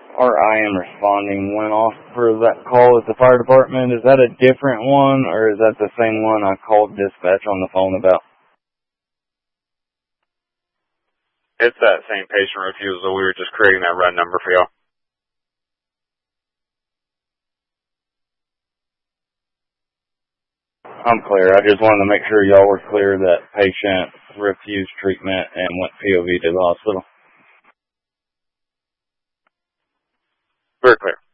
RIM responding went off for that call at the fire department. Is that a different one, or is that the same one I called dispatch on the phone about? It's that same patient refusal. We were just creating that run number for y'all. I'm clear. I just wanted to make sure y'all were clear that patient refused treatment and went POV to the hospital. We're clear.